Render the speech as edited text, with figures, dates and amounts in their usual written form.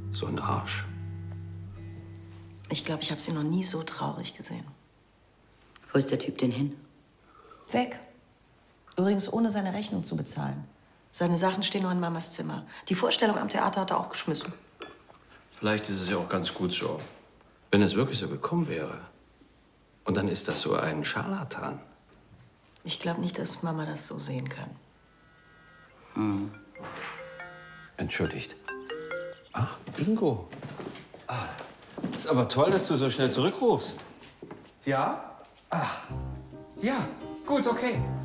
So ein Arsch. Ich glaube, ich habe sie noch nie so traurig gesehen. Wo ist der Typ denn hin? Weg. Übrigens ohne seine Rechnung zu bezahlen. Seine Sachen stehen noch in Mamas Zimmer. Die Vorstellung am Theater hat er auch geschmissen. Vielleicht ist es ja auch ganz gut so. Wenn es wirklich so gekommen wäre. Und dann ist das so ein Scharlatan. Ich glaube nicht, dass Mama das so sehen kann. Hm. Entschuldigt. Ach, Ingo. Ist aber toll, dass du so schnell zurückrufst. Ja? Ach, ja, gut, okay.